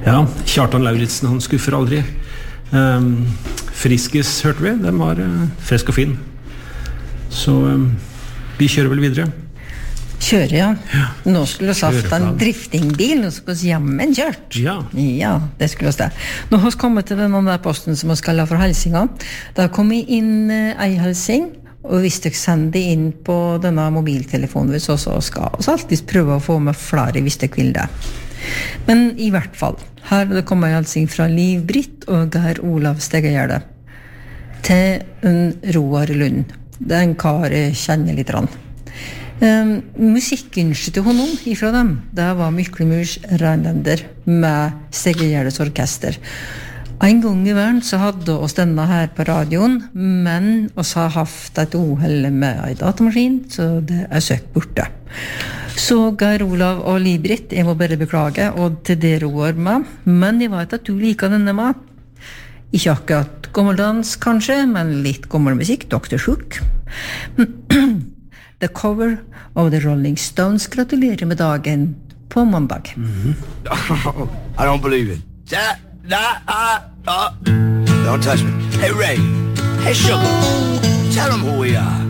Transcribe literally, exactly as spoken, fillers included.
Ja, Kjartan Lauritsen, han skuffer aldri. Um, Friskis hørte vi, den var uh, frisk og fin. Så um, vi kjører vel videre. Kjører, ja. ja. Nå skulle vi hatt en driftingbil, nå skulle vi jammen kjørt. Ja. Ja, det skulle vi det. Nå har vi kommet til den andre posten som vi skal ha for helsinga. Da kom vi inn uh, ei helsing, og hvis dere sender inn på denne mobiltelefonen, så, så skal vi alltid prøve å få med flere hvis dere vil det. Men i hvert fall, her vil det komme en helsing fra Liv Britt og Geir Olav Stegegjerde til en Roar Lund. Det er en kar jeg kjenner litt rann. Um, musikkønsket til honom ifra dem, det var Myklemurs Rheinländer med Stegegjerdes orkester. En gang i verden så hadde oss denne her på radioen, men oss har haft et uheld med en datamaskin, så det er søkt borte. Så Geir Olav og Liv-Britt, jeg må bare beklage, og til det roer meg, men jeg vet at du liker denne med. Ikke akkurat gammeldans kanskje, men litt gammel musikk, doktor Hook. The cover of the Rolling Stones. Gratulerer med dagen på mandag. Mm-hmm. Oh, I don't believe it. That, that, uh, uh. Don't touch me. Hey, Ray. Hey, Sugar. Tell them who we are.